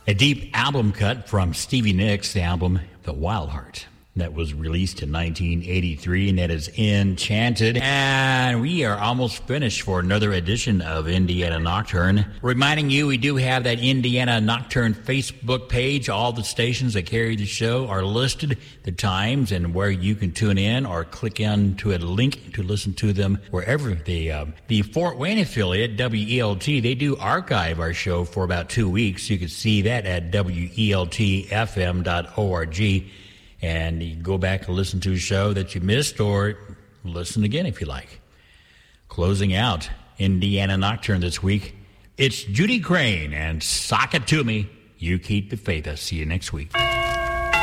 A deep album cut from Stevie Nicks, the album The Wild Heart. That was released in 1983, and that is Enchanted. And we are almost finished for another edition of Indiana Nocturne. Reminding you, we do have that Indiana Nocturne Facebook page. All the stations that carry the show are listed, the times and where you can tune in or click onto a link to listen to them wherever the Fort Wayne affiliate, WELT, they do archive our show for about 2 weeks. You can see that at WELTFM.org. And you can go back and listen to a show that you missed or listen again if you like. Closing out Indiana Nocturne this week, it's Judy Crane and Sock It To Me. You keep the faith. I'll see you next week.